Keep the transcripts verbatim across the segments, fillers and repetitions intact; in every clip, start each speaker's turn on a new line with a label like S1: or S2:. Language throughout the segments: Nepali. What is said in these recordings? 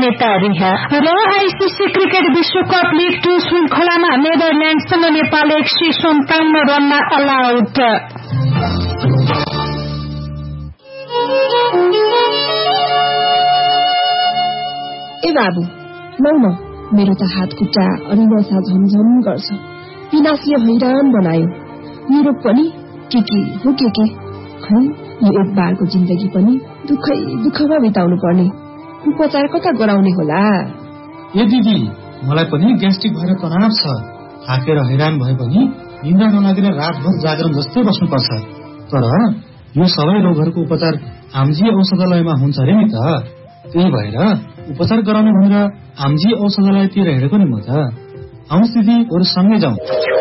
S1: नेता रिहा। र आईसीसी क्रिकेट विश्वकप लीग टू श्रृंखलामा नेदरल्याण्डसँग नेपाल एक सय सन्ताउन्न रनमा अल आउट।
S2: ए बाबु लौ न, मेरो त हात खुट्टा अनि नसा झमझम गर्छ। पिनासले हैरान बनायो। युरोप पनि के के हो के के खै, यो एक बारको जिन्दगी पनि दुखै दुखमा बिताउनु पर्ने। उपचार कता गराउने होला?
S3: ए दिदी, मलाई पनि ग्यास्ट्रिक भएर तनाव छ। थाकेर हैरान भए पनि निन्द्रा नलागेर रातभर जागरण जस्तै बस्नुपर्छ। तर यो सबै रोगहरूको उपचार आमजी औषधालयमा हुन्छ अरे नि त। त्यही भएर उपचार गराउने भनेर आमजी औषधालयतिर हेरेको नि म त। आउनुहोस् दिदी, अरू सँगै जाउँ।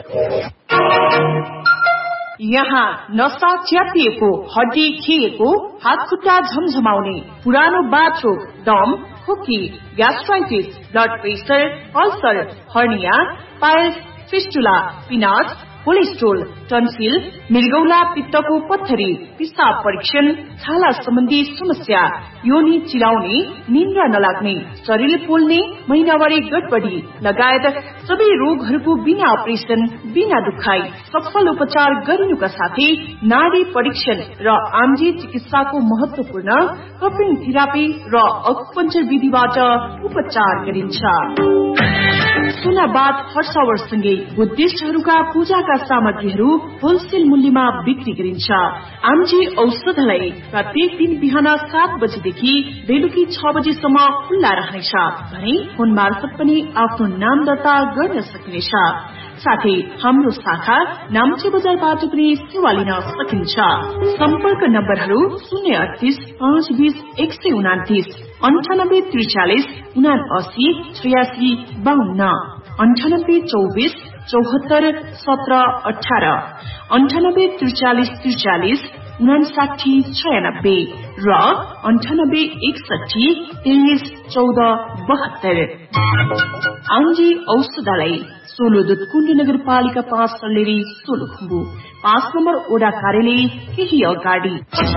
S4: यहाँ नसा च्यापिएको, हड्डी खिएको, हात खुट्टा झमझमाउने, पुरानो बाछो, दम, खोकी, gastritis, blood pressure, ulcer, hernia, piles, fistula, पिनास, cholesterol, tonsil, मृगौला पित्तको पत्थरी, पिसाब परीक्षण, छाला सम्बन्धी समस्या, योनि चिलाउने, निन्द्रा नलाग्ने, शरीर पोल्ने, महिनावारी गडबडी लगायत सबै रोगहरूको बिना अपरेसन, बिना दुखाई सफल उपचार गरिनुका साथै नाडी परीक्षण र आमजी चिकित्साको महत्वपूर्ण कपिङ थेरापी र अकुपञ्चर विधिबाट उपचार गरिन्छ। सुनाबाद हर्षवर्षसँगै बुद्धिस्टहरूका पूजाका सामग्रीहरू होलसेल मूल्यमा बिक्री गरिन्छ। आमजी औषधालय प्रत्येक दिन बिहान सात बजेदेखि बेलुकी छ बजेसम्म खुल्ला रहनेछ भने फोन मार्फत पनि आफ्नो नाम दर्ता गर्न सकिनेछ। साथै हाम्रो शाखा नाम्चे बजारबाट पनि सेवा लिन सकिन्छ। सम्पर्क नम्बरहरू शून्य अडतिस पाँच बीस एक सय उनातिस, अन्ठानब्बे त्रिचालिस उना अस्सी छयासी बाहन्न, अन्ठानब्बे चौबिस चौहत्तर सत्र अठार, अन्ठानब्बे त्रिचालिस त्रिचालिस उनासाठी छयानब्बे र अन्ठानब्बे एकसठी तेइस चौध बहत्तर। आमजी औषधालय सोलो दुधकुण्ड नगरपालिका पाँच सल्लेरी सोलुखुम्बु, पाँच नम्बर ओडा कार्यालय केही अगाडि।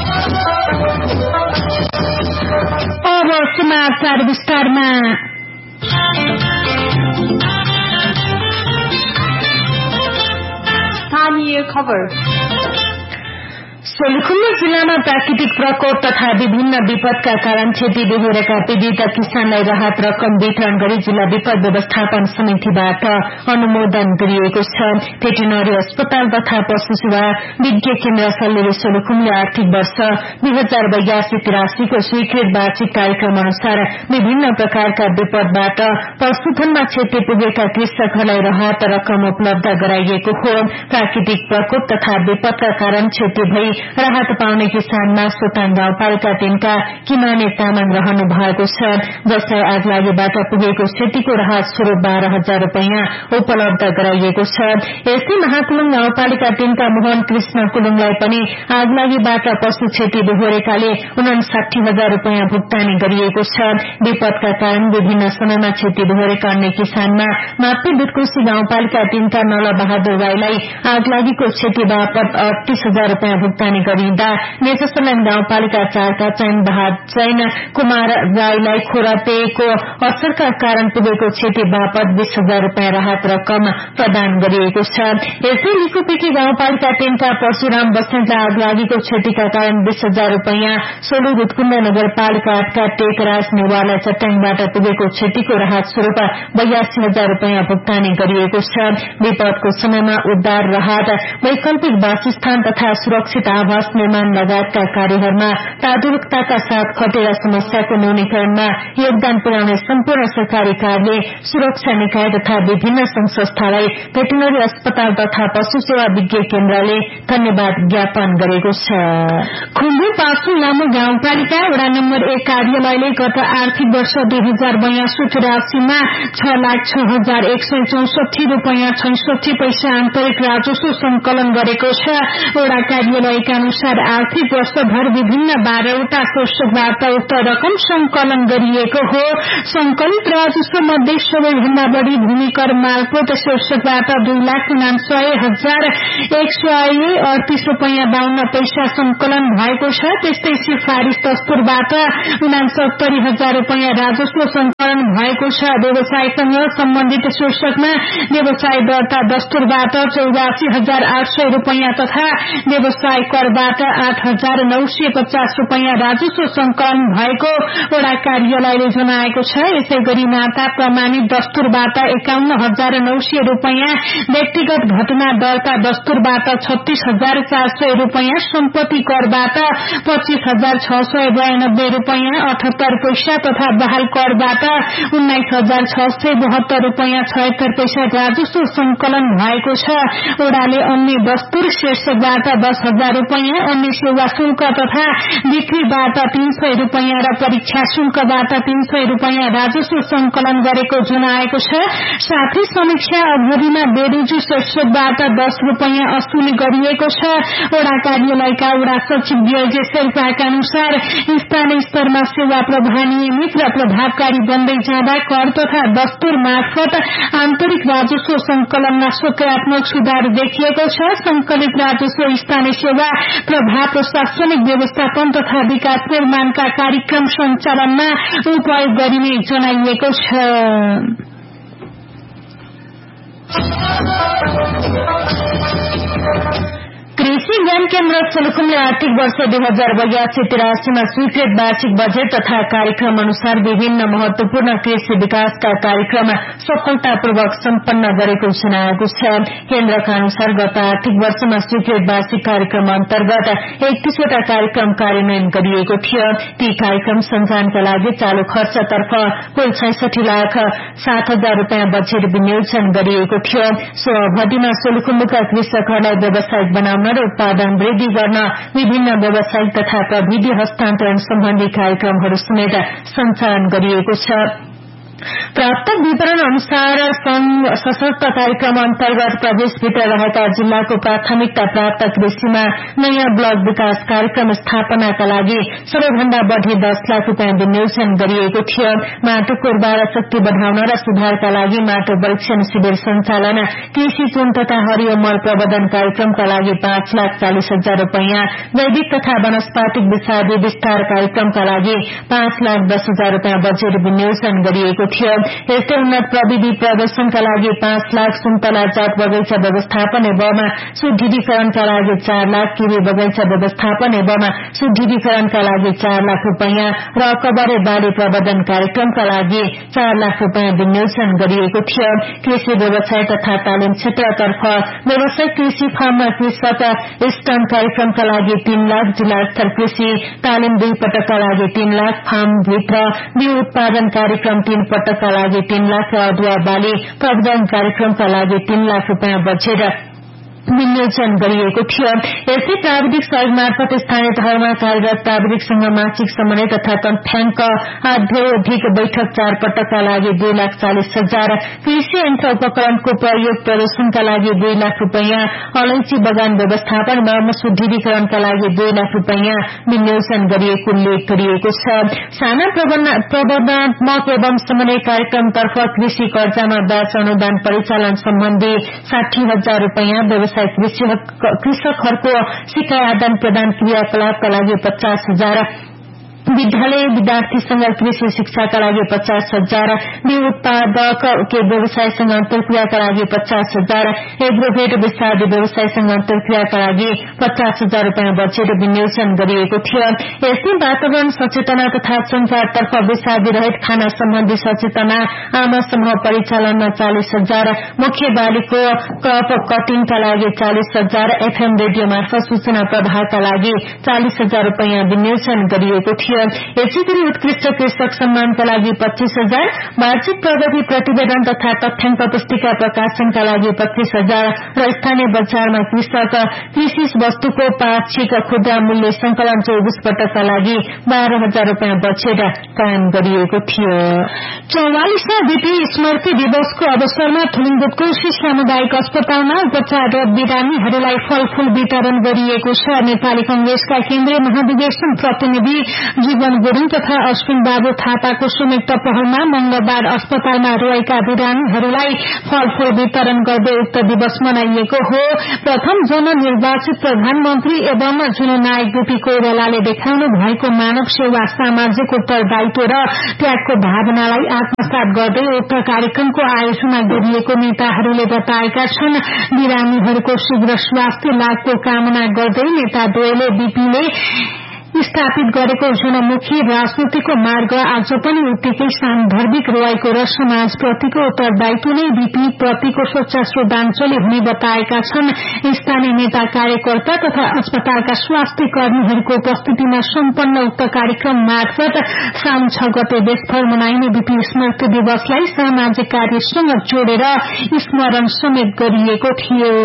S1: अब समाचार विस्तारमा।
S4: स्थानीय खबर।
S1: सोलुखुम्बु जिल्लामा प्राकृतिक प्रकोप तथा विभिन्न विपदका कारण क्षति बेहोरेका पीड़ित किसानलाई राहत रकम वितरण गरी जिल्ला विपद व्यवस्थापन समितिबाट अनुमोदन गरिएको छ। भेटेरिनरी अस्पताल तथा पशु सेवा विज्ञ केन्द्र सल्लेरी सोलुखुम्बुले आर्थिक वर्ष दुई हजार बयासी तिरासीको स्वीकृत वार्षिक कार्यक्रम अनुसार विभिन्न प्रकारका विपदबाट पशुधनमा क्षति पुगेका कृषकहरूलाई राहत रकम उपलब्ध गराइएको हो। प्राकृतिक प्रकोप तथा विपदका कारण क्षति भई राहत पाउने किसानमा सोताङ गाउँपालिका तीनका किमाने तामाङ रहनु भएको छ, जसलाई आगलागीबाट पुगेको क्षतिको राहत स्वरूप बाह्र हजार रूपियाँ उपलब्ध गराइएको छ। यस्तै महाकुलुङ गाउँपालिका तीनका मोहन कृष्ण कुलुङलाई पनि आगलागीबाट पशु क्षति बेहोरेकाले उनासाठी हजार रूपियाँ भुक्तानी गरिएको छ। विपदका कारण विभिन्न समयमा क्षति बेहोरेका अन्य किसानमा मापी दुधकोशी गाउँपालिका तीनका नल बहादुर राईलाई आगलागीको क्षति बापत अडतीस हजार रूपियाँ भुक्तानी गरिँदा नेचसल्याङ गाउँपालिका चारका चैन बहादुर चैन कुमार राईलाई खोरतेको असरका कारण पुगेको क्षति बापत बीस हजार रूपियाँ राहत रकम प्रदान गरिएको छ। यसै लिकुपेकी गाउँपालिका तीनका परशुराम बस्नेतलाई आगलागीको क्षतिका कारण बीस हजार रूपियाँ, सोलु दुधकुण्ड नगरपालिका आठका टेकराज नेवारलाई चट्याङबाट पुगेको क्षतिको राहत स्वरूप बयासी हजार रूपियाँ भुक्तानी गरिएको छ। विपदको समयमा उद्धार राहत, वैकल्पिक वासस्थान तथा सुरक्षित आवास निर्माण लगायतका कार्यहरूमा तादुरुकताका साथ खटेर समस्याको न्यूनीकरणमा योगदान पुर्याउने सम्पूर्ण सरकारी कार्य, सुरक्षा निकाय तथा विभिन्न संघ संस्थालाई भेटेरिनरी अस्पताल तथा पशु सेवा विज्ञ केन्द्रले धन्यवाद ज्ञापन गरेको छ।
S5: खुम्बु पाँचौं लामो गाउँपालिका वडा नम्बर एक कार्यालयले गत आर्थिक वर्ष दुई हजार बयासी तिरासीमा छ लाख छ हजार एक सय चौसठी रूपियाँ छैसठी पैसा आन्तरिक राजस्व संकलन गरेको छ। वडा कार्यालयका अनुसार आर्थिक वर्षभर विभिन्न बाह्रवटा शीर्षकबाट उक्त रकम संकलन गरिएको हो। संकलित राजस्व मध्ये सबैभन्दा बढ़ी भूमिकर मालपोत शीर्षकबाट दुई लाख उनासय हजार एक सय अडतीस रूपियाँ बाहन्न पैसा संकलन भएको छ। त्यस्तै सिफारिश दस्तुरबाट उनासत्तरी हजार रूपियाँ राजस्व संकलन भएको छ। व्यवसायसँग सम्बन्धित शीर्षकमा व्यवसाय दर्ता दस्तुरबाट चौरासी हजार आठ सय रूपियाँ तथा व्यवसाय करबाट आठ हजार नौ सय पचास रूपियाँ राजस्व संकलन भएको वडा कार्यालयले जनाएको छ। यसै गरी नाता प्रमाणित दस्तुरबाट एकाउन्न हजार नौ सय रूपियाँ, व्यक्तिगत घटना दर्ता दस्तुरबाट छत्तीस हजार चार सय रूपियाँ, सम्पत्ति करबाट पच्चीस हजार छ सय बयानब्बे रूपियाँ अठहत्तर पैसा तथा बहाल करबाट उन्नाइस हजार छ सय बहत्तर रूपियाँ छयत्तर पैसा राजस्व संकलन भएको छ। वडाले अन्य दस्तुर शीर्षकबाट दस हजार रूपियाँ, अन्य सेवा शुल्क तथा बिक्रीबाट तीन सय रूपियाँ र परीक्षा शुल्कबाट तीन सय रूपियाँ राजस्व संकलन गरेको जनाएको छ। साथै समीक्षा अवधिमा बेरुजु शीर्षकबाट दस रूपियाँ असुली गरिएको छ। वडा कार्यालयका वडा सचिव विजय शेर्पाका अनुसार स्थानीय स्तरमा सेवा प्रवाह नियमित र प्रभावकारी बन्दै जाँदा कर तथा दस्तुर मार्फत आन्तरिक राजस्व संकलनमा सकारात्मक सुधार देखिएको छ। संकलित राजस्व स्थानीय सेवा प्रभाव प्रशासनिक व्यवस्थापन तथा विकास निर्माणका कार्यक्रम सञ्चालनमा उपयोग गरिने जनाइएको छ। कृषि ज्ञान केन्द्र सोलुखुम्बले आर्थिक वर्ष दुई हजार बयासी तिरासीमा स्वीकृत वार्षिक बजेट तथा कार्यक्रम अनुसार विभिन्न महत्वपूर्ण कृषि विकासका कार्यक्रम सफलतापूर्वक सम्पन्न गरेको जनाएको छ। केन्द्रका अनुसार गत आर्थिक वर्षमा स्वीकृत वार्षिक कार्यक्रम अन्तर्गत एकतीसवटा कार्यक्रम कार्यान्वयन गरिएको थियो। ती कार्यक्रम सञ्चालनका लागि चालू खर्चतर्फ कुल छैसठी लाख सात हजार रूपियाँ बजेट विनियोजन गरिएको थियो। सो अवधिमा सोलुखुम्बुका कृषकहरूलाई व्यावसायिक बनाउन र उत्पादन वृद्धि गर्न विभिन्न व्यावसायिक तथा प्रविधि हस्तान्तरण सम्बन्धी कार्यक्रमहरू समेत सञ्चालन गरिएको छ। प्राप्त विवरण अनुसार सशक्त कार्यक्रम अन्तर्गत प्रदेशभित्र रहेका जिल्लाको प्राथमिकता प्राप्त कृषिमा नयाँ ब्लक विकास कार्यक्रम स्थापनाका लागि सबैभन्दा बढ़ी दस लाख रूपियाँ विनियोजन गरिएको थियो। माटोको उर्वरा शक्ति बढ़ाउन र सुधारका लागि माटो परीक्षण शिविर सञ्चालन, कृषि चुन तथा हरियो मल प्रबन्धन कार्यक्रमका लागि पाँच लाख चालिस हजार रूपियाँ, वैदिक तथा वनस्पतिक विषादी विस्तार कार्यक्रमका लागि पाँच लाख दस हजार रूपियाँ बजेट विनियोजन गरिएको थियो। यस्तै उन्नत प्रविधि प्रदर्शनका लागि पाँच लाख, सुन्तला जात बगैंचा व्यवस्थापन एवं सुदृढीकरणका लागि चार लाख, किवी बगैंचा व्यवस्थापन एवं सुदृढीकरणका लागि चार लाख रूपियाँ र कबरे बाली प्रबन्धन कार्यक्रमका लागि चार लाख रूपियाँ विनियोजन गरिएको थियो। कृषि व्यवसाय तथा तालिम क्षेत्रतर्फ व्यावसायिक कृषि फार्ममा कृषक स्टन कार्यक्रमका लागि तीन लाख, जिल्ला स्तर कृषि तालिम दुई पटकका लागि तीन लाख, फार्मभित्र बिउ उत्पादन कार्यक्रम तीन पटकका लागि तीन लाख र अदुवा बाली प्रबन्धन कार्यक्रमका लागि तीन लाख रूपियाँ बजेट विनियोजन गरिएको थियो। यसै प्राविधिक सहयोग मार्फत स्थानीय तहमा कार्यरत प्राविधिकसँग मासिक समन्वय तथा तथ्याङ्क अध्ययधिक बैठक चार पटकका लागि दुई लाख चालिस हजार, कृषि यन्त्र उपकरणको प्रयोग प्रदर्शनका लागि दुई लाख रूपियाँ, अलैंची बगान व्यवस्थापन एवं सुदृढीकरणका लागि दुई लाख रूपियाँ विनियोजन गरिएको उल्लेख गरिएको छ। साना प्रबन्धात्मक एवं समन्वय कार्यक्रमतर्फ कृषि कर्जामा ब्याज अनुदान परिचालन सम्बन्धी साठी हजार रूपियाँ, कृषकहरूको सिकाइ आदान प्रदान क्रियाकलापका लागि पचास हजार, विद्यालय विद्यार्थीसँग कृषि शिक्षाका लागि पचास हजार, बिउ उत्पादक के व्यवसायसँग अन्तर्क्रियाका लागि पचास हजार, एग्रोभेट विषादी व्यवसायसँग अन्तर्क्रियाका लागि पचास हजार रूपियाँ बजेट विनियोजन गरिएको थियो। यस्तै वातावरण सचेतना तथा संचारतर्फ विषादी रहित खाना सम्बन्धी सचेतना आमा समूह परिचालनमा चालिस हजार, मुख्य बालीको क्रप कटिङका लागि चालिस हजार, एफएम रेडियो मार्फत सूचना प्रवाहका लागि चालिस हजार रूपियाँ विनियोजन गरिएको थियो।
S1: थियो। यसै गरी उत्कृष्ट कृषक सम्मानका लागि पच्चीस हजार, वार्षिक प्रगति प्रतिवेदन तथा तथ्याङ्क पुस्तिका प्रकाशनका लागि पच्चीस हजार र स्थानीय बजारमा कृषक कृषि वस्तुको पाक्षिक खुद्रा मूल्य संकलन चौबिस पटकका लागि बाह्र हजार रूपियाँ बजेट कायम गरिएको थियो। चौवालिसौं बीपी स्मृति दिवसको अवसरमा थुलिङ्गुटको सामुदायिक अस्पतालमा उपचार र बिरामीहरूलाई फलफूल वितरण गरिएको छ। नेपाली कंग्रेसका केन्द्रीय महाधिवेशन प्रतिनिधि जीवन गुरूङ तथा अश्विन बाबु थापाको संयुक्त पहलमा मंगलबार अस्पतालमा रहेका बिरामीहरूलाई फलफूल वितरण गर्दै उक्त दिवस मनाइएको हो। प्रथम जननिर्वाचित प्रधानमन्त्री एवं जननायक बीपी कोइरालाले देखाउनु भएको मानव सेवा, सामाजिक उत्तरदायित्व र त्यागको भावनालाई आत्मसात गर्दै उक्त कार्यक्रमको आयोजना गरिएको नेताहरूले बताएका छन्। बिरामीहरूको शीघ्र स्वास्थ्य लाभको कामना गर्दै नेता द्वयले बीपीले स्थापित गरेको जनमुखी राजनीतिको मार्ग आज पनि उत्तिकै सान्दर्भिक रहेको र समाजप्रतिको उत्तरदायित्व नै बीपी प्रतिको सच्चा श्रद्धाञ्जली हुने बताएका छन्। स्थानीय नेता, कार्यकर्ता तथा अस्पतालका स्वास्थ्य कर्मीहरूको उपस्थितिमा सम्पन्न उक्त कार्यक्रम मार्फत साउन छ गते देशभर मनाइने बीपी स्मृति दिवसलाई सामाजिक कार्यसँग जोडेर स्मरण समेत गरिएको थियो।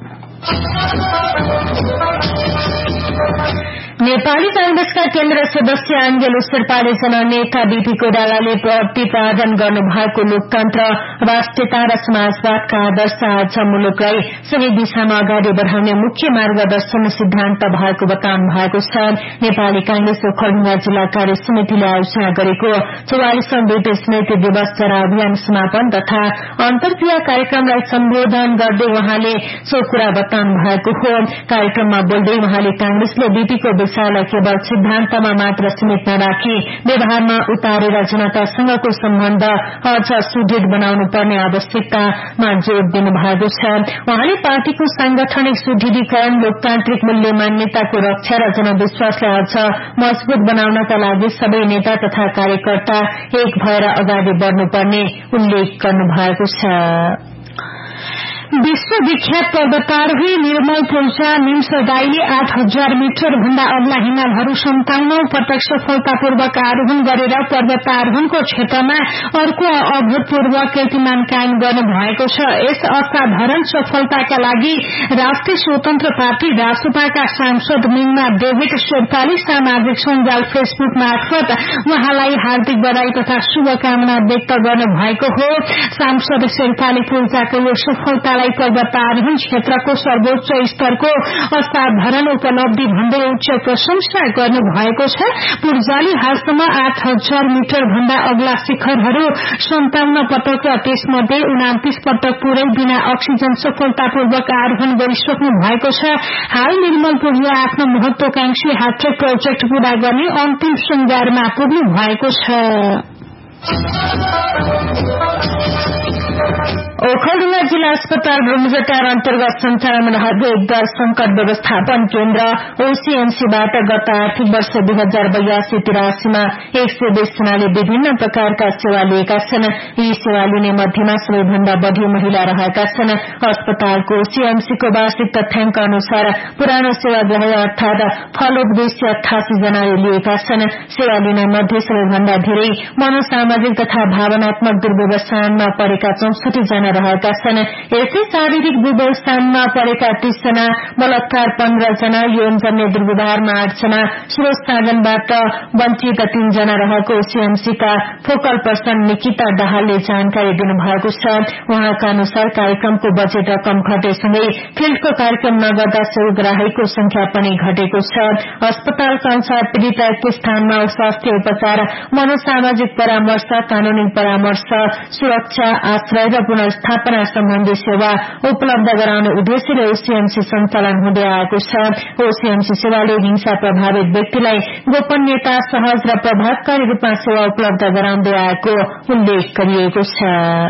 S1: नेपाली कांग्रेसका केन्द्र सदस्य आङ्गेलु शेर्पाले जननेता बीपी कोइरालाले प्रतिपादन गर्नुभएको लोकतन्त्र, राष्ट्रियता र समाजवादका आदर्श आज मुलुकलाई सही दिशामा अगाडि बढ़ाउने मुख्य मार्गदर्शन सिद्धान्त भएको बताउनु भएको छ। नेपाली कांग्रेस ओखलढुङ्गा जिल्ला कार्य समितिले आयोजना गरेको चौवालिसौं बीपी स्मृति दिवस जरा अभियान समापन तथा अन्तर्क्रिया कार्यक्रमलाई सम्बोधन गर्दै उहाँले सो कुरा बताउनु भएको हो। कार्यक्रममा बोल्दै उहाँले कांग्रेसले बीपीको विचारलाई केवल सिद्धान्तमा मात्र सीमित नराखी व्यवहारमा उतारेर जनतासँगको सम्बन्ध अझ सुदृढ़ बनाउनु पर्ने आवश्यकतामा जोड़ दिनु भएको छ। उहाँले पार्टीको सांगठनिक सुदृढीकरण, लोकतान्त्रिक मूल्य मान्यताको रक्षा र जनविश्वासलाई अझ मजबूत बनाउनका लागि सबै नेता तथा कार्यकर्ता एक भएर अगाडि बढ़नुपर्ने उल्लेख गर्नु भएको छ। विश्वविख्यात पर्वतारोही निर्मल पूजा निम्सदाईले आठ हजार मिटर भन्दा अग्ला हिमालहरू सन्ताउन्नौ पटक सफलतापूर्वक आरोहण गरेर पर्वतारोहणको क्षेत्रमा अर्को अभूतपूर्व कीर्तिमान कायम गर्नु भएको छ। यस असाधारण सफलताका लागि राष्ट्रिय स्वतन्त्र पार्टी रासपाका सांसद मिङमा डेभिड शेर्पाले सामाजिक सञ्जाल फेसबुक मार्फत उहाँलाई हार्दिक बधाई तथा शुभकामना व्यक्त गर्नु भएको हो। सांसद शेर्पाले पूजाको यो सफलतालाई पर्वतारोहण क्षेत्रको सर्वोच्च स्तरको असाधारण उपलब्धि भन्दै उच्च प्रशंसा गर्नु भएको छ। पूजाले हालसम्म आठ हजार मिटर भन्दा अग्ला शिखरहरू सन्ताउन्न पटक र त्यसमध्ये उनातिस पटक पूरै बिना अक्सिजन सफलतापूर्वक आरोहण गरिसक्नु भएको छ। हाल निर्मल पूजा आफ्नो महत्वाकांक्षी हार्ट्रेक प्रोजेक्ट पूरा गर्ने अन्तिम श्रृंगारमा पुग्नु भएको छ। ओखलढुङ्गा जिल्ला अस्पताल रूम्जाटार अन्तर्गत सञ्चालन रहेको एकदर संकट व्यवस्थापन केन्द्र ओसीएमसीबाट गत आर्थिक वर्ष दुई हजार बयासी तिरासीमा एक सय बीस जनाले विभिन्न प्रकारका सेवा लिएका छन्। यी सेवा लिने मध्येमा सबैभन्दा बढ़ी महिला रहेका छन्। अस्पतालको ओसीएमसीको वार्षिक तथ्याङ्क अनुसार पुरानो सेवाग्राही अर्थात फलोट दुई सय अठासी जनाले लिएका छन्। सेवा लिने मध्ये सबैभन्दा धेरै मनोसामाजिक तथा भावनात्मक दुर्व्यवस्थानमा परेका चौसठी जना रहेका छन्। यसै शारीरिक दुर्व्यवस्थानमा परेका तीस जना, बलात्कार पन्ध्र जना, यौनजन्य दुर्व्यवहारमा आठ जना, स्रोत साधनबाट वञ्चित तीन जना रहेको ओसीएमसीका फोकल पर्सन निकिता दाहालले जानकारी दिनुभएको छ। उहाँका अनुसार कार्यक्रमको बजेट रकम घटेसँगै फिल्डको कार्यक्रम नगर्दा सेवाग्राहीको संख्या पनि घटेको छ। अस्पतालका अनुसार पीड़ित एक स्थानमा स्वास्थ्य उपचार, मनोसामाजिक परामर्श, कानूनी परामर्श, सुरक्षा, आश्रय र पुनर्स्थापना सम्बन्धी सेवा उपलब्ध गराउने उद्देश्यले ओसीएमसी सञ्चालन हुँदै आएको छ। ओसीएमसी सेवाले हिंसा प्रभावित व्यक्तिलाई गोपनीयता, सहज र प्रभावकारी रूपमा सेवा उपलब्ध गराउँदै आएको उल्लेख गरिएको छ।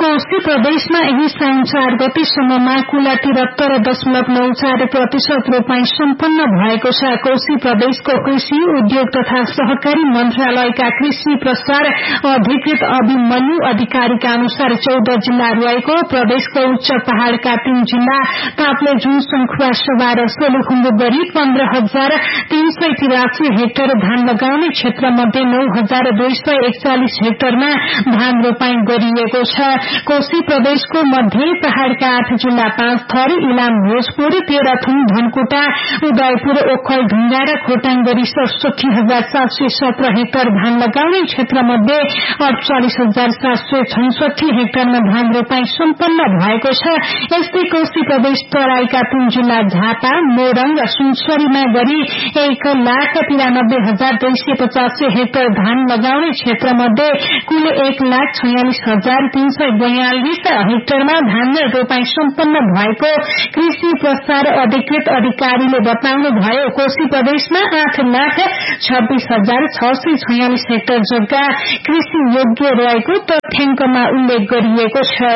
S1: कोशी प्रदेशमा यही साउन चार गतेसम्ममा कुल तिहत्तर दशमलव नौ चार प्रतिशत रोपाई सम्पन्न भएको छ। कोशी प्रदेशको कृषि उद्योग तथा सहकारी मन्त्रालयका कृषि प्रसार अधिकृत अभिमन्यु अधिकारीका अनुसार चौध जिल्ला रहेको प्रदेशको उच्च पहाड़का तीन जिल्ला ताप्लेजुङ, सङ्खुवा, सभा र सोलुखुम्बु गरी पन्ध्र हजार तीन सय तिरासी हेक्टर धान लगाउने क्षेत्र मध्ये नौ हजार दुई सय एकचालिस हेक्टरमा धान रोपाई गरिएको छ। कोशी प्रदेशको मध्य पहाड़का आठ जिल्ला पाँच थर इलाम, भोजपुर, तेह्रथुम, धनकुटा, उदयपुर, ओखल, ढुङ्गा र खोटाङ गरी सडसठी हजार सात सय सत्र हेक्टर धान लगाउने क्षेत्र मध्ये अडचालिस हजार सात सय छैसठी हेक्टरमा धान रोपाई सम्पन्न भएको छ। यस्तै कोशी प्रदेश तराईका तीन जिल्ला झापा, मोरङ र सुनसरीमा गरी एक लाख तिरानब्बे हजार दुई सय पचासी हेक्टर धान लगाउने क्षेत्र मध्ये कुल एक लाख छयालिस हजार तीन सय बयालिस हेक्टरमा धान रोपाई सम्पन्न भएको कृषि प्रसार अधिकृत अधिकारीले बताउनुभयो। कोशी प्रदेशमा आठ लाख छब्बीस हजार छ सय छयालिस हेक्टर जग्गा कृषि योग्य रहेको तथ्याङ्कमा उल्लेख गरिएको छ।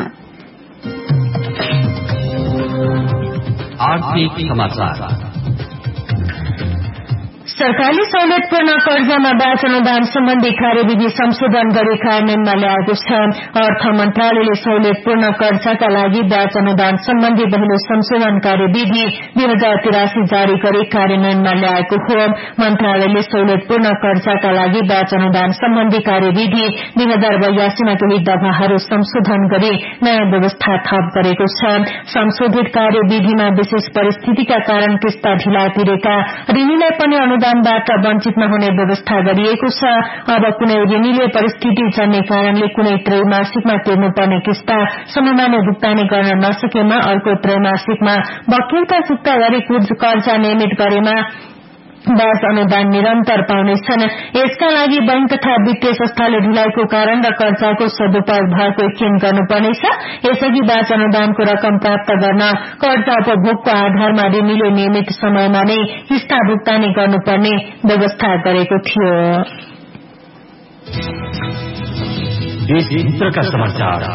S6: आर्थिक समाचार।
S1: सरकारले सहुलियतपूर्ण कर्जामा ब्याज अनुदान सम्बन्धी कार्यविधि संशोधन गरी कार्यान्वयनमा ल्याएको छ। अर्थ मन्त्रालयले सहुलियतपूर्ण कर्जाका लागि ब्याज अनुदान सम्बन्धी पहिलो संशोधन कार्यविधि दुई हजार तिरासी जारी गरी कार्यान्वयनमा ल्याएको हो। मन्त्रालयले सहुलियतपूर्ण कर्जाका लागि ब्याज अनुदान सम्बन्धी कार्यविधि दुई हजार बयासीमा केही दफाहरू संशोधन गरी नयाँ व्यवस्था थप गरेको छ। संशोधित कार्यविधिमा विशेष परिस्थितिका कारण किस्ता ढिला तिरेका ऋणीलाई पनि अनुदानबाट वञ्चित नहुने व्यवस्था गरिएको छ। अब कुनै ऋणीले परिस्थिति जन्ने कारणले कुनै त्रैमासिकमा तिर्नुपर्ने किस्ता समयमा नै भुक्तानी गर्न नसकेमा अर्को त्रैमासिकमा वकिलता चुक्ता गरी कर्जा नियमित गरेमा ब्याज अनुदान निरन्तर पाउनेछन्। यसका लागि बैंक तथा वित्तीय संस्थाले ढिलाइको कारण र कर्जाको सदुपयोग भएको यकिन गर्नुपर्नेछ। यसअघि ब्याज अनुदानको रकम प्राप्त गर्न कर्जा उपभोगको आधारमा ऋणीले नियमित समयमा नै किस्ता भुक्तानी गर्नुपर्ने व्यवस्था गरेको थियो।
S6: देशभित्रका समाचार।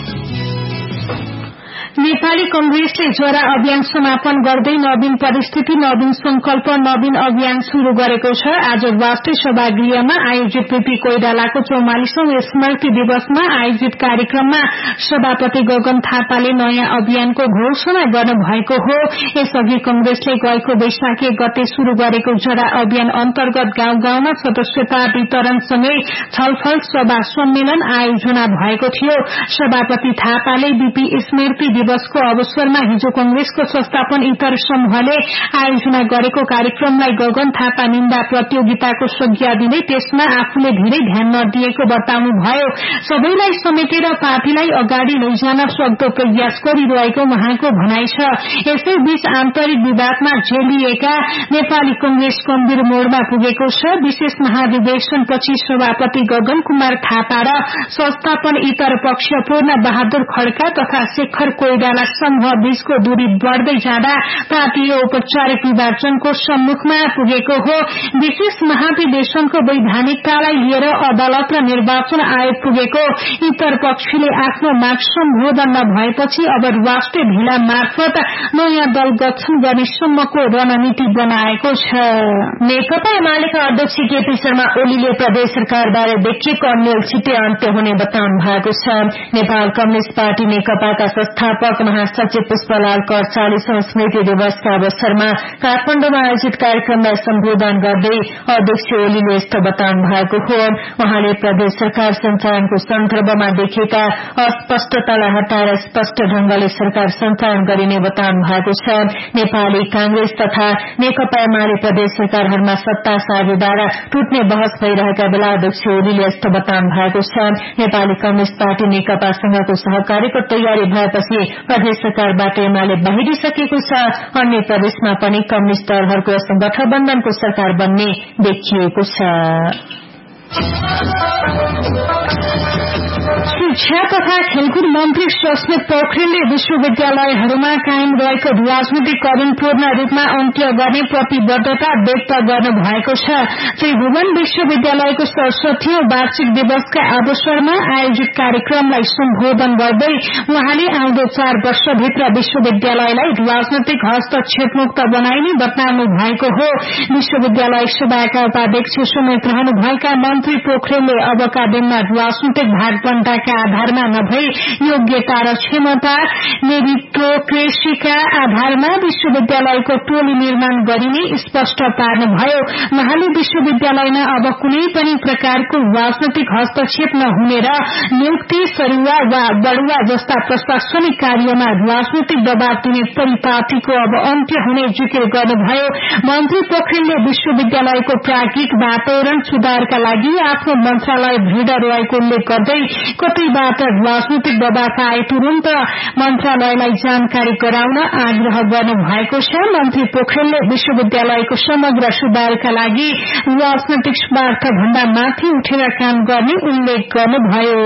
S1: नेपाली कंग्रेसले जरा अभियान समापन गर्दै नवीन परिस्थिति नवीन संकल्प नवीन अभियान शुरू गरेको छ। आज राष्ट्रिय सभागृहमा आयोजित पीपी कोइरालाको चौवालीसौं स्मृति दिवसमा आयोजित कार्यक्रममा सभापति गगन थापाले नयाँ अभियानको घोषणा गर्नुभएको हो। यसअघि कंग्रेसले गएको वैशाख एक गते शुरू गरेको जरा अभियान अन्तर्गत गाउँ गाउँमा सदस्यता वितरणसँगै छलफल सभा सम्मेलन आयोजना भएको थियो। सभापति थापाले बीपी स्मृति दिवसको अवसरमा हिजो कंग्रेसको संस्थापन इतर समूहले आयोजना गरेको कार्यक्रमलाई गगन थापा निन्दा प्रतियोगिताको संज्ञा दिँदै त्यसमा आफूले धेरै ध्यान नदिएको बताउनुभयो। सबैलाई समेटेर पार्टीलाई अगाडि लैजान सक्दो प्रयास गरिरहेको उहाँको भनाइ छ। यसैबीच आन्तरिक विवादमा जेलिएका नेपाली कंग्रेस गम्भीर मोडमा पुगेको छ। विशेष महाधिवेशनपछि सभापति गगन कुमार थापा र संस्थापन इतर पक्ष पूर्ण बहादुर खड्का तथा शेखर कोइराला समूह बीचको दूरी बढ़दै जाँदा पार्टी औपचारिक विभाजनको सम्मुखमा पुगेको हो। विशेष महाधिवेशनको वैधानिकतालाई लिएर अदालत र निर्वाचन आयोग पुगेको इतर पक्षले आफ्नो माग सम्बोधन नभएपछि अब राष्ट्रिय ढिला मार्फत नयाँ दल गठन गर्ने सम्मको रणनीति बनाएको छ। नेकपा एमालेका अध्यक्ष केपी शर्मा ओलीले प्रदेश सरकारबारे देखिएको अन्यल छिट्टै अन्त्य हुने बताउनु भएको छ। नेपाल कम्युनिष्ट पार्टी नेकपाका संस्थापक महासचिव पुष्पलाल कर चालीसौं स्मृति दिवसका अवसरमा काठमाडौँमा आयोजित कार्यक्रमलाई सम्बोधन गर्दै अध्यक्ष ओलीले यस्तो बताउनु भएको हो। उहाँले प्रदेश सरकार सञ्चालनको सन्दर्भमा देखिएका अस्पष्टतालाई हटाएर स्पष्ट ढंगले सरकार सञ्चालन गरिने बताउनु भएको छ। नेपाली कांग्रेस तथा नेकपा एमाले प्रदेश सरकारहरूमा सत्ता साझेदारी टुट्ने बहस भइरहेका बेला अध्यक्ष ओलीले यस्तो बताउनु भएको छ। नेपाली कम्युनिष्ट पार्टी नेकपासँगको सहकारीको तयारी भएपछि प्रदेश सरकारबाट एमाले बाहिरिसकेको छ। अन्य प्रदेशमा पनि कम्युनिष्ट दलहरूको यस गठबन्धनको सरकार बन्ने देखिएको छ। शिक्षा तथा खेलकुद मन्त्री सस्मित पोखरेलले विश्वविद्यालयहरूमा कायम रहेको राजनीतिकरणपूर्ण रूपमा अन्त्य गर्ने प्रतिबद्धता व्यक्त गर्नु भएको छ। त्रिभुवन विश्वविद्यालयको सडसठीऔं वार्षिक दिवसका अवसरमा आयोजित कार्यक्रमलाई सम्बोधन गर्दै उहाँले आउँदो चार वर्षभित्र विश्वविद्यालयलाई राजनैतिक हस्तक्षेपमुक्त बनाइने बताउनु भएको हो। विश्वविद्यालय सभाका उपाध्यक्ष समेत रहनुभएका मन्त्री पोखरेलले अबका दिनमा राजनैतिक भागवण्डाका आधारमा नभई योग्यता र क्षमता मेरिटोक्रेसीका आधारमा विश्वविद्यालयको टोली निर्माण गरिने स्पष्ट पार्नुभयो। उहाँले विश्वविद्यालयमा अब कुनै पनि प्रकारको राजनैतिक हस्तक्षेप नहुने र नियुक्ति सरुवा वा बढुवा जस्ता प्रशासनिक कार्यमा राजनैतिक दबाव दिने परिपाटीको अब अन्त्य हुने जिकिर गर्नुभयो। मन्त्री पोखरेलले विश्वविद्यालयको प्राज्ञिक वातावरण सुधारका लागि आफ्नो मन्त्रालय दृढ रहेको उल्लेख गर्दै कतैबाट राजनैतिक दबाव आए तुरन्त मन्त्रालयलाई जानकारी गराउन आग्रह गर्नु भएको छ। मन्त्री पोखरेलले विश्वविद्यालयको समग्र सुधारका लागि राजनैतिक स्वार्थ भन्दा माथि उठेर काम गर्ने उल्लेख गर्नुभयो।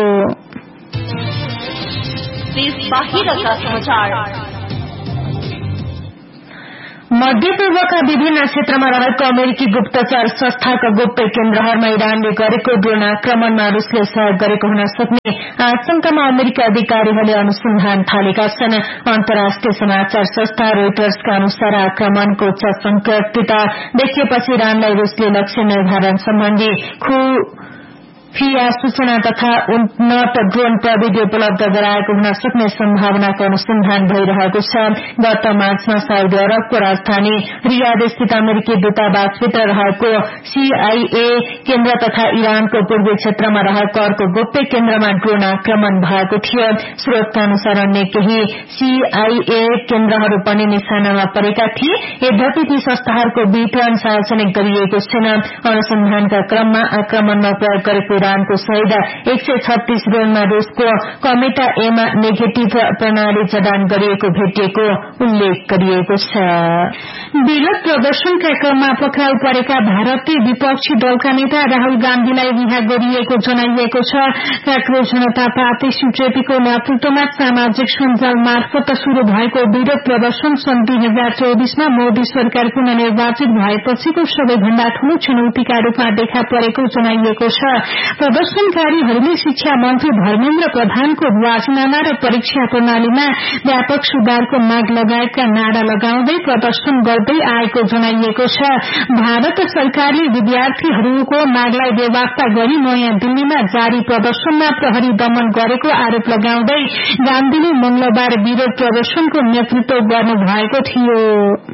S1: मध्यपूर्वका विभिन्न क्षेत्रमा रहेको अमेरिकी गुप्तचर संस्थाका गुप्त केन्द्रहरूमा इरानले गरेको ड्रोन आक्रमणमा रूसले सहयोग गरेको हुन सक्ने आशंकामा अमेरिकी अधिकारीहरूले अनुसन्धान थालेका छन्। अन्तर्राष्ट्रिय समाचार संस्था रोइटर्सका अनुसार आक्रमणको उच्च संक्रमितता देखिएपछि इरानलाई रूसले लक्ष्य निर्धारण सम्बन्धी खुफिया सूचना तथा उन्नत ड्रोन प्रविधि उपलब्ध गराएको हुन सक्ने सम्भावनाको अनुसन्धान भइरहेको छ। गत मार्चमा साउदी अरबको राजधानी रियाद स्थित अमेरिकी दूतावासभित्र रहेको सीआईए केन्द्र तथा इरानको पूर्वी क्षेत्रमा रहेको अर्को गुप्त केन्द्रमा ड्रोन आक्रमण भएको थियो। स्रोतका अनुसार अन्य केही सीआईए केन्द्रहरू पनि निशानामा परेका थिए। यद्यपि ती संस्थाहरूको विवरण सार्वजनिक गरिएको छैन। अनुसन्धानका क्रममा आक्रमणमा प्रयोग गरेको इरानको सहित एक सय छत्तीस ड्रोनमा रूसको कमेटा एमा नेगेटिभ प्रणाली जडान गरिएको भेटिएको उल्लेख गरिएको छ। विरोध प्रदर्शनका क्रममा पक्राउ परेका भारतीय विपक्षी दलका नेता राहुल गान्धीलाई रिहा गरिएको जनाइएको छ। कांग्रेस जनता पार्टी सीजेपीको नेतृत्वमा सामाजिक सञ्जाल मार्फत शुरू भएको विरोध प्रदर्शन सन् दुई हजार चौबीसमा मोदी सरकार पुनः निर्वाचित भएपछिको सबैभन्दा ठूलो चुनौतीका रूपमा देखा परेको जनाइएको छ। प्रदर्शनकारीहरूले शिक्षा मन्त्री धर्मेन्द्र प्रधानको राजीनामा र परीक्षा प्रणालीमा व्यापक सुधारको माग लगायतका नारा लगाउँदै प्रदर्शन गर्दै आएको जनाइएको छ। भारत सरकारले विद्यार्थीहरूको मागलाई बेवास्ता गरी नयाँ दिल्लीमा जारी प्रदर्शनमा प्रहरी दमन गरेको आरोप लगाउँदै गान्धीले मंगलबार विरोध प्रदर्शनको नेतृत्व गर्नु भएको थियो।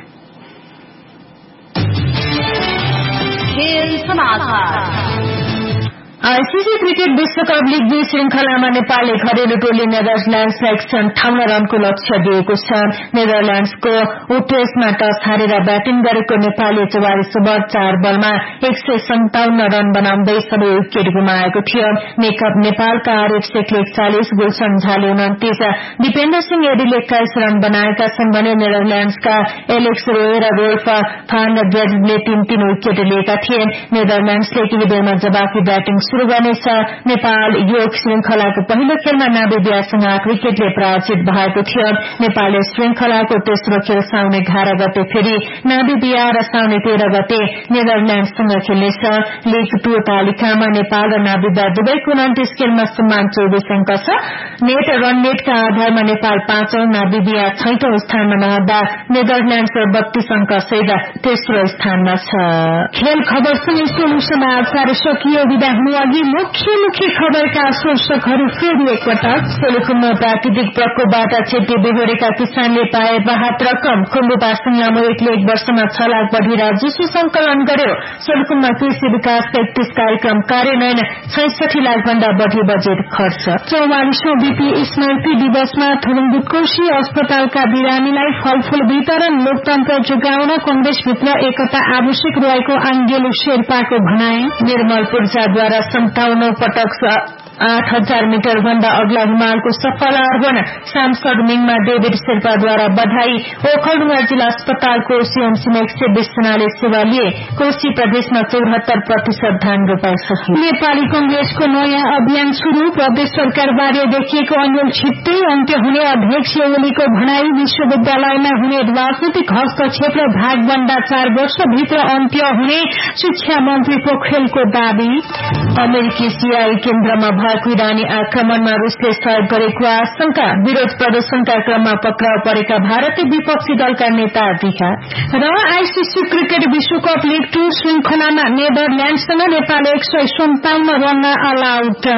S1: आईसीसी क्रिकेट विश्वकप लीग दुई श्रृंखलामा नेपालले घरेलु टोली नेदरल्याण्डसलाई एक सय अन्ठाउन्न रनको लक्ष्य दिएको छ। नेदरल्याण्डसको उटेसमा टस हारेर ब्याटिङ गरेको नेपालले चौवालीस ओभर चार बलमा एक सय सन्ताउन्न रन बनाउँदै सबै विकेट गुमाएको थियो। मेकअप नेपालका आरिफ शेखले एकचालिस, गुलशन झाले उन्तिस, दिपेन्द्र सिंह एडीले एक्काइस रन बनाएका छन् भने नेदरल्याण्डसका एलेक्स रोय र रोल्फ फान गेजले तीन तीन विकेट लिएका थिए। नेदरल्याण्डसले केही बेरमा जवाफी ब्याटिङ शुरू गर्नेछ। नेपाल यो श्रृंखलाको पहिलो खेलमा नामिबियासँग आठ विकेटले पराजित भएको थियो। नेपालले श्रृंखलाको तेस्रो खेल साउन एघार गते फेरि नामिबिया र साउन तेह्र गते नेदरल्याण्डसँग खेल्नेछ। लीग टू तालिकामा नेपाल र नामिबिया दुवैको उन्तिस खेलमा समान चौबिस अंक छ। नेट रन नेटका आधारमा नेपाल पाँचौं, नामिबिया छैटौं स्थानमा रहँदा नेदरल्याण्ड बत्तीस अंक सहित तेस्रो स्थानमा छ। खेल खबरसँगै सोलु समाचार सकियो। विदा हुनु अघि मुख्य मुख्य खबरका शीर्षकहरू फेरि एकपटक। सोलुखुम्बु प्राकृतिक प्रकोपबाट क्षति बेहोरेका किसानले पाए राहत रकम। खुम्बुपासँग लामो एकले एक वर्षमा छ लाख बढ़ी राजस्व संकलन गर्यो। सोलुखुम्बुमा कृषि विकासका एकतीस कार्यक्रम कार्यान्वयन, छैसठी लाख भन्दा बढ़ी बजेट खर्च। चौवालीसौं बीपी स्मृति दिवसमा थुलुङ बुटकोशी अस्पतालका बिरामीलाई फलफूल वितरण। लोकतन्त्र जोगाउन कंग्रेसभित्र एकता आवश्यक रहेको आङ्गेलु शेर्पाको भनाई। निर्मल पूर्जाद्वारा सन्ताउन्न पटक आठ हजार मिटर भन्दा अग्ला हिमालको सफल आरोहण सांसद मिङमा डेभिड शेर्पाद्वारा बधाई। ओखलढुङ्गा जिल्ला अस्पतालको सीएमसीमा एक सय बीस जनाले सेवा लिए। कोशी प्रदेशमा चौहत्तर प्रतिशत धान रोपाई सकियो।
S5: नेपाली कंग्रेसको नयाँ अभियान शुरू। प्रदेश सरकारबारे देखिएको अन्यल छिट्टै अन्त्य हुने अध्यक्ष ओलीको भनाई। विश्वविद्यालयमा हुने राजनैतिक हस्तक्षेप र भागभण्डा चार वर्षभित्र अन्त्य हुने शिक्षा मन्त्री पोखरेलको दावी।
S1: अमेरिकी सिआई केन्द्रमा भएको इरानी आक्रमणमा रूसले सहयोग गरेको आशंका। विरोध प्रदर्शनका क्रममा पक्राउ परेका भारतीय विपक्षी दलका नेता रिहा।
S5: र आईसीसी क्रिकेट विश्वकप लीग टू श्रृंखलामा नेदरल्याण्डसँग नेपाल एक सय सन्ताउन्न रन अल आउट।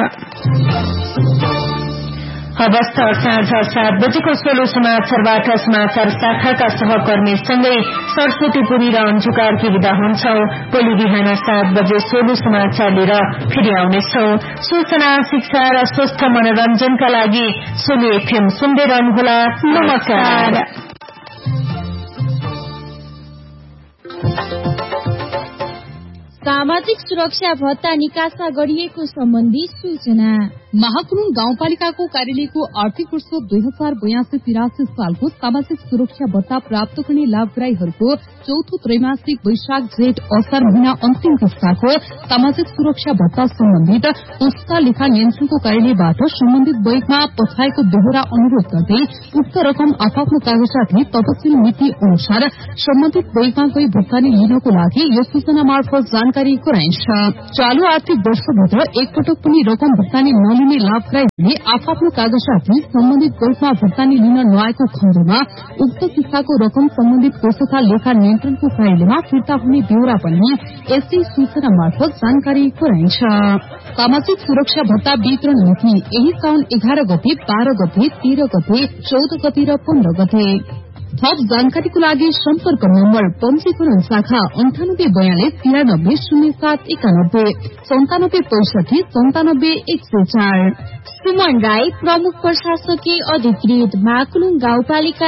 S1: अवस्था साँझ सात बजेको सोलो समाचारबाट समाचार शाखाका सहकर्मीसँगै सरस्वतीपुरी र अन्जु कार्की विदा हुन्छौ। भोलि बिहान सात बजे सोलो समाचार लिएर फेरि आउनेछौ। सूचना, शिक्षा र स्वस्थ मनोरञ्जनका लागि सोलो एफएम सुन्दै रहनुहोला। नमस्कार।
S7: सामाजिक सुरक्षा भत्ता निकासा गरिएको सम्बन्धी सूचना।
S8: महाकुरुङ गाउँपालिकाको कार्यालयको आर्थिक वर्ष दुई हजार बयासी तिरासी सालको सामाजिक सुरक्षा भत्ता प्राप्त गर्ने लाभग्राहीहरूको चौथो त्रैमासिक वैशाख जेठ असार महीना अन्तिम किस्ताको सामाजिक सुरक्षा भत्ता सम्बन्धित पुस्ता लेखा नियन्त्रणको कार्यालयबाट सम्बन्धित बैंकमा पठाएको दोहोरा अनुरोध गर्दै उक्त रकम आफ्नो कागजातले तपसिल मिति अनुसार सम्बन्धित बैंकमा गई भुक्तानी लिनको लागि यस सूचना मार्फत जानकारी गराइन्छ। चालू आर्थिक वर्षभित्र एकपटक पनि रकम भुक्तानी नलिने लाभग्राहीले आफ्नो कागजातले सम्बन्धित बैंकमा भुक्तानी लिन नआएको खण्डमा उक्त किस्ताको रकम सम्बन्धित कोषका लेखा नियन्त्रणको कार्यालयमा फिर्ता हुने ब्यौरा पनि यसै सूचना मार्फत जानकारी गराइन्छ। सामाजिक सुरक्षा भत्ता वितरण मिति यही साउन एघार गते, बाह्र गते, तेह्र गते, चौध गते र पन्ध्र गते। थप जानकारीको लागि सम्पर्क नम्बर पञ्जीकरण शाखा अन्ठानब्बे बयालिस तिरानब्बे शून्य सात एकानब्बे सन्तानब्बे पैंसठी सन्तानब्बे एक सय चार।
S7: सुमन राई, प्रमुख प्रशासकीय अधिकृत, महाकुलुङ गाउँपालिका